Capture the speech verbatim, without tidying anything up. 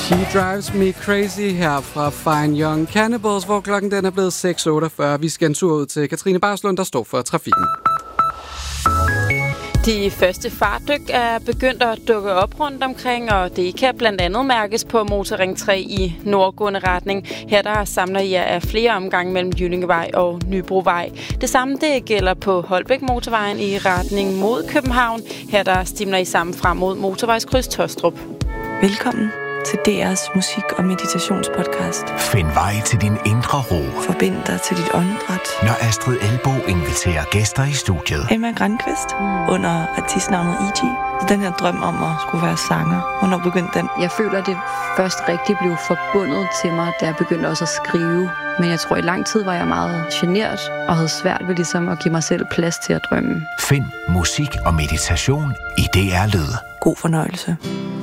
She Drives Me Crazy her fra Fine Young Cannibals, hvor klokken den er blevet seks otteogfyrre. Vi skal en tur ud til Katrine Barslund, der står for trafikken. De første fartdyk er begyndt at dukke op rundt omkring, og det kan blandt andet mærkes på Motorring tre i nordgående retning. Her der samler I af flere omgange mellem Jyllingevej og Nybrovej. Det samme det gælder på Holbæk Motorvejen i retning mod København. Her der stimler I sammen frem mod Motorvejskryds Tostrup. Velkommen til D R's musik- og meditationspodcast. Find vej til din indre ro. Forbind dig til dit åndedræt. Når Astrid Elbo inviterer gæster i studiet. Emma Grandqvist mm. under artistnavnet E G. Den her drøm om at skulle være sanger. Hvornår begyndte den? Jeg føler, at det først rigtig blev forbundet til mig, da jeg begyndte også at skrive. Men jeg tror, i lang tid var jeg meget genert og havde svært ved ligesom at give mig selv plads til at drømme. Find musik og meditation i D R Lyd. God fornøjelse.